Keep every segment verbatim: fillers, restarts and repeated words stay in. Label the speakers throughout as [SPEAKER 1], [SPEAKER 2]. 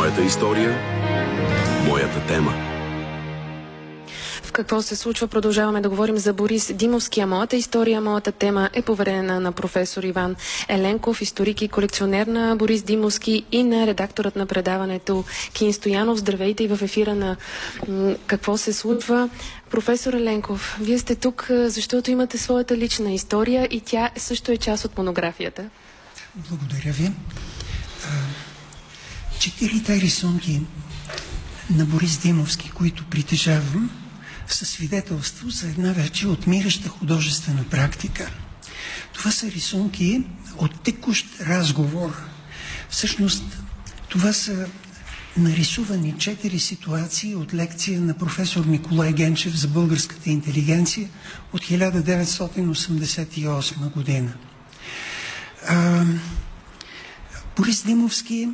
[SPEAKER 1] Моята история, моята тема.
[SPEAKER 2] В какво се случва? Продължаваме да говорим за Борис Димовски. А моята история, моята тема е поверена на професор Иван Еленков, историк и колекционер на Борис Димовски, и на редакторът на предаването Кин Стоянов. Здравейте и в ефира на какво се случва. Професор Еленков, вие сте тук, защото имате своята лична история и тя също е част от монографията.
[SPEAKER 3] Благодаря ви. Четирите рисунки на Борис Димовски, които притежавам, са свидетелство за една вече отмираща художествена практика. Това са рисунки от текущ разговор. Всъщност, това са нарисувани четири ситуации от лекция на професор Николай Генчев за българската интелигенция от хиляда деветстотин осемдесет и осма година. А, Борис Димовски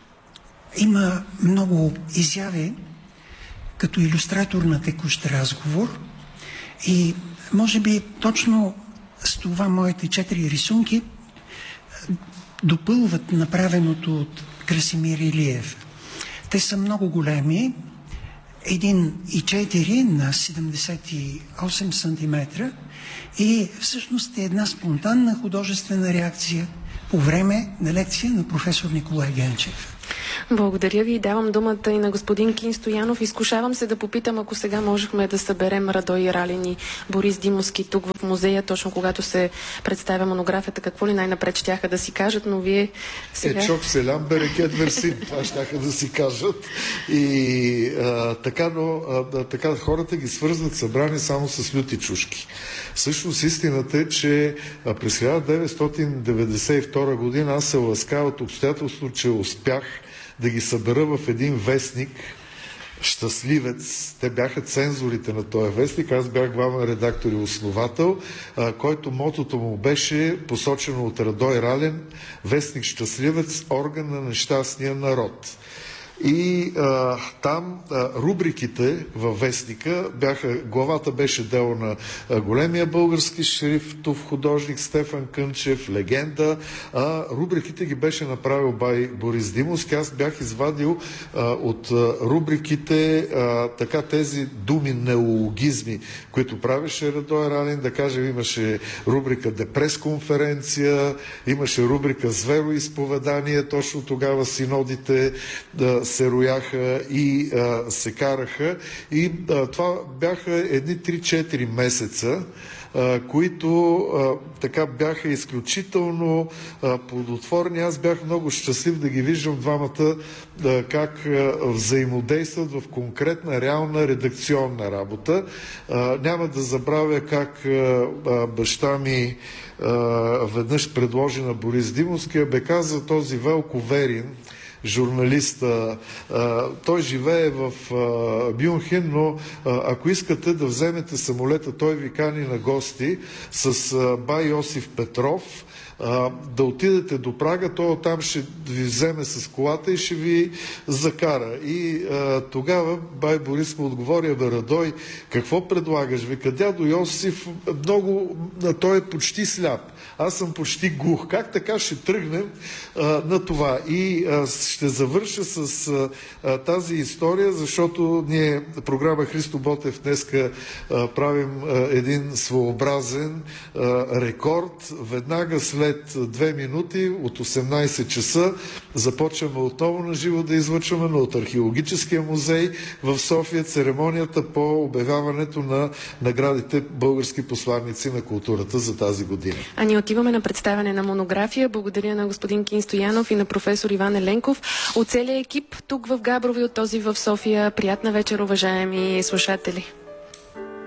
[SPEAKER 3] има много изяви като илюстратор на текущ разговор и може би точно с това моите четири рисунки допълват направеното от Красимир Илиев. Те са много големи, един и четири на седемдесет и осем сантиметра, и всъщност е една спонтанна художествена реакция по време на лекция на професор Николай Генчев.
[SPEAKER 2] Благодаря ви. Давам думата и на господин Кин Стоянов. Изкушавам се да попитам, ако сега можехме да съберем Радой Ралин и Борис Димовски тук в музея, точно когато се представя монографията, какво ли най-напред щяха да си кажат, но вие сега...
[SPEAKER 4] Е, чок селям, берекет версин, това щяха да си кажат. И а, така, но а, така хората ги свързват събрани само с люти чушки. Всъщност истината е, че а, през хиляда деветстотин деветдесет и втора година аз се лаская от обстоятелство, че успях да ги събера в един вестник Щастливец. Те бяха цензорите на този вестник. Аз бях главен редактор и основател, а, който мотото му беше посочено от Радой Ралин: вестник Щастливец, орган на нещастния народ. И а, там а, рубриките във вестника бяха, главата беше дело на а, големия български шрифтов художник Стефан Кънчев, легенда, а рубриките ги беше направил бай Борис Димовски. Аз бях извадил а, от а, рубриките а, така тези думи, неологизми, които правеше Радой Ралин. Да кажем, имаше рубрика Депрес-конференция, имаше рубрика Звероизповедание, точно тогава синодите да се рояха и а, се караха. И а, това бяха едни три-четири месеца, а, които а, така бяха изключително а, плодотворни. Аз бях много щастлив да ги виждам двамата а, как а, взаимодействат в конкретна, реална редакционна работа. А, няма да забравя как а, а, баща ми а, веднъж предложи на Борис Димовски, бе каза този Велко Верин, журналиста. Той живее в Мюнхен, но ако искате да вземете самолета, той ви кани на гости с бай Йосиф Петров, да отидете до Прага, той оттам ще ви вземе с колата и ще ви закара. И а, тогава бай Борис му отговори: бе, Радой, какво предлагаш? Вика, дядо Йосиф, много, той е почти сляп. Аз съм почти глух. Как така ще тръгнем а, на това? И а, ще завърша с а, тази история, защото ние, програма Христо Ботев, днеска а, правим а, един своеобразен а, рекорд. Веднага след две минути от осемнайсет часа започваме отново на живо да излъчваме, но от Археологическия музей в София, церемонията по обявяването на наградите български посланици на културата за тази година.
[SPEAKER 2] А ние отиваме на представяне на монография. Благодаря на господин Кин Стоянов и на професор Иван Еленков. От целия екип тук в Габрово и от този в София. Приятна вечер, уважаеми слушатели!